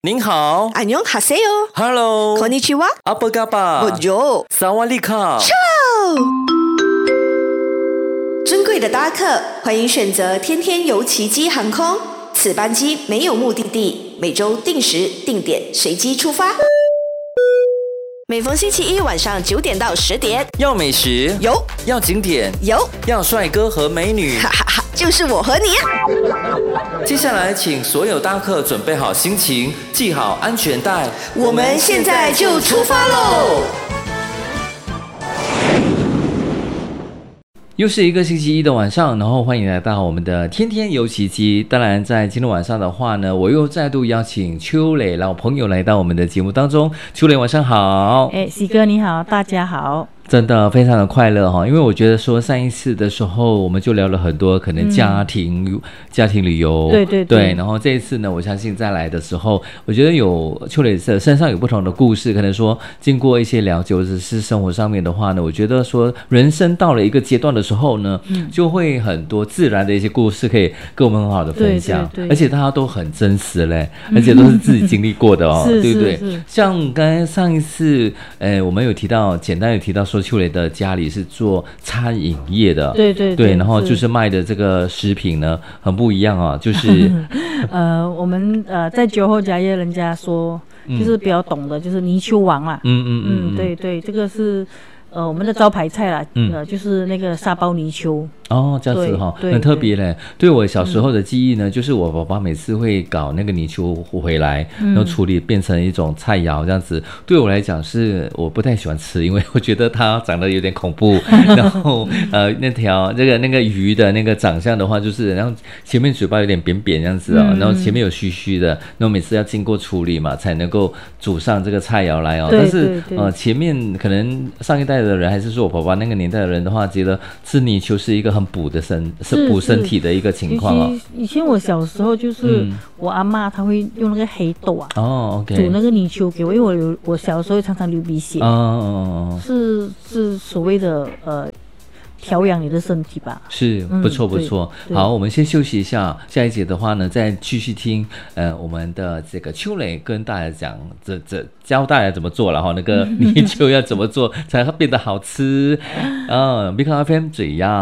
您好， 안녕하세요。 Hello， こんにちは。 阿布嘎巴， Bonjour， 萨瓦利卡。 尊贵的搭客，欢迎选择天天游奇迹航空。此班机没有目的地，每周定时定点随机出发。每逢星期一晚上9点到10点， 要美食有， 要景点有， 要帅哥和美女， 哈哈哈，就是我和你啊！ 接下来，请所有搭客准备好心情，系好安全带， 我们现在就出发喽！ 又是一个星期一的晚上，然后欢迎来到我们的天天游奇迹。当然在今天晚上的话呢，我又再度邀请秋磊老朋友来到我们的节目当中。秋磊晚上好。 喜哥你好，大家好。 真的非常的快乐哈，因为我觉得说上一次的时候我们就聊了很多可能家庭旅游，对，然后这一次呢，我相信再来的时候，我觉得有秋磊身上有不同的故事，可能说经过一些了解或者是生活上面的话呢，我觉得说人生到了一个阶段的时候呢，就会很多自然的一些故事可以跟我们很好的分享，对，而且大家都很真实嘞，而且都是自己经历过的哦，对不对？像刚才上一次我们有提到，简单有提到说秋磊的家里是做餐饮业的，对，然后就是卖的这个食品呢很不一样啊，就是我们在酒后家业，人家说就是比较懂的，就是泥鳅王啦，对，这个是我们的招牌菜啦，就是那个沙包泥鳅。 哦，这样子哈，很特别嘞。对我小时候的记忆呢，就是我爸爸每次会搞那个泥鳅回来，然后处理变成一种菜肴这样子。对我来讲是我不太喜欢吃，因为我觉得它长得有点恐怖。然后那条那个鱼的那个长相的话，就是然后前面嘴巴有点扁扁这样子哦，然后前面有须须的，然后每次要经过处理嘛，才能够煮上这个菜肴来哦。但是前面可能上一代的人，还是说我爸爸那个年代的人的话，觉得吃泥鳅是一个很补身体的一个情况哦。 以前我小时候就是我阿嬷她会用那个黑豆啊，煮那个泥鳅给我，因为我小时候常常流鼻血，是所谓的调养你的身体吧。是不错。好，我们先休息一下，下一节的话呢，再继续听我们的这个秋磊跟大家讲教大家怎么做了哈，那个泥鳅要怎么做才会变得好吃啊？Big FM 嘴呀。